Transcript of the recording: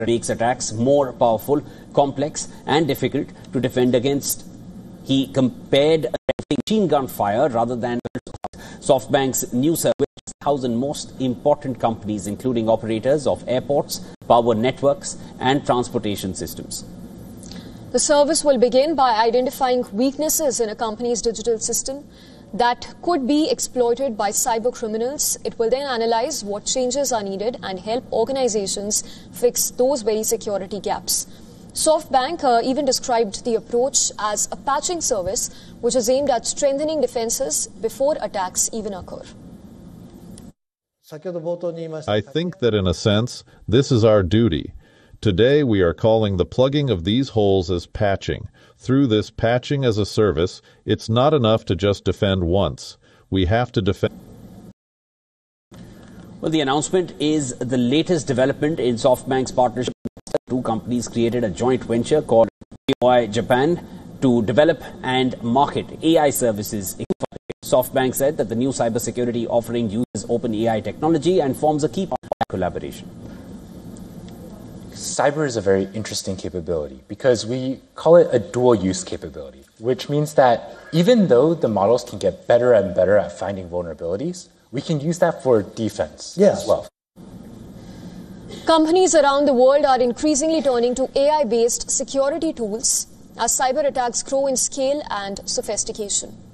makes attacks more powerful, complex and difficult to defend against. He compared machine gun fire rather than SoftBank's new service 1,000 most important companies, including operators of airports, power networks and transportation systems. The service will begin by identifying weaknesses in a company's digital system that could be exploited by cyber criminals. It will then analyze what changes are needed and help organizations fix those very security gaps. SoftBank even described the approach as a patching service, which is aimed at strengthening defenses before attacks even occur. I think that in a sense, this is our duty. Today, we are calling the plugging of these holes as patching. Through this patching as a service, it's not enough to just defend once. We have to defend. Well, the announcement is the latest development in SoftBank's partnership. Two companies created a joint venture called AI Japan to develop and market AI services. SoftBank said that the new cybersecurity offering uses open AI technology and forms a key part of collaboration. Cyber is a very interesting capability because we call it a dual-use capability, which means that even though the models can get better and better at finding vulnerabilities, we can use that for defense as well. Companies around the world are increasingly turning to AI-based security tools as cyber attacks grow in scale and sophistication.